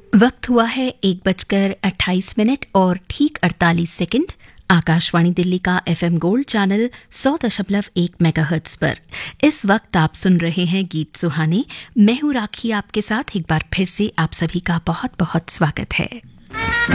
वक्त हुआ है 1:28 और ठीक 48 सेकंड। आकाशवाणी दिल्ली का एफएम गोल्ड चैनल 100.1 मेगाहर्ट्ज पर इस वक्त आप सुन रहे हैं गीत सुहाने। मैं हूं राखी, आपके साथ एक बार फिर से आप सभी का बहुत बहुत स्वागत है।